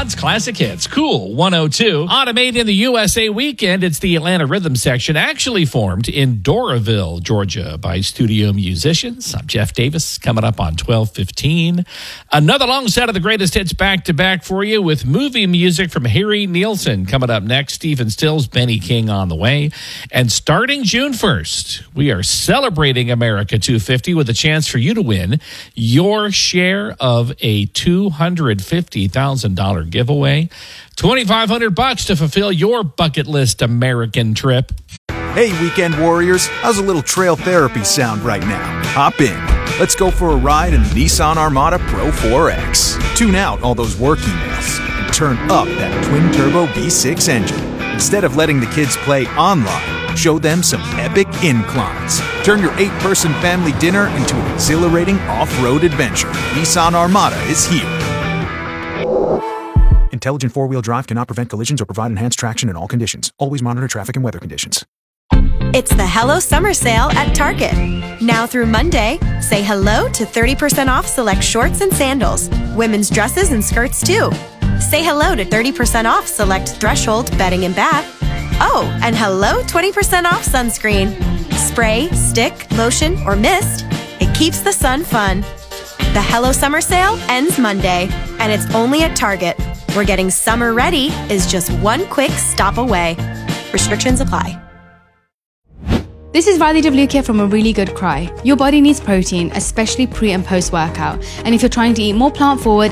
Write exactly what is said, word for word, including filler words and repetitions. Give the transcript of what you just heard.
Todd's Classic Hits. Cool one oh two. Automate in the U S A weekend. It's the Atlanta Rhythm section, actually formed in Doraville, Georgia, by studio musicians. I'm Jeff Davis, coming up on twelve fifteen. Another long set of the greatest hits back-to-back for you with movie music from Harry Nielsen coming up next. Stephen Stills, Benny King on the way. And starting June first, we are celebrating America two fifty with a chance for you to win your share of a two hundred fifty thousand dollars giveaway. twenty-five hundred bucks to fulfill your bucket list American trip. Hey, weekend warriors, how's a little trail therapy sound right now? Hop in. Let's go for a ride in the Nissan Armada Pro four X. Tune out all those work emails and turn up that twin-turbo V six engine. Instead of letting the kids play online, show them some epic inclines. Turn your eight-person family dinner into an exhilarating off-road adventure. Nissan Armada is here. Intelligent four-wheel drive cannot prevent collisions or provide enhanced traction in all conditions. Always monitor traffic and weather conditions. It's the Hello Summer Sale at Target. Now through Monday, say hello to thirty percent off select shorts and sandals, women's dresses and skirts too. Say hello to thirty percent off select Threshold bedding and bath. Oh, and hello twenty percent off sunscreen. Spray, stick, lotion, or mist, it keeps the sun fun. The Hello Summer Sale ends Monday, and it's only at Target, where getting summer ready is just one quick stop away. Restrictions apply. This is Riley Devlukia from A Really Good Cry. Your body needs protein, especially pre and post workout. And if you're trying to eat more plant forward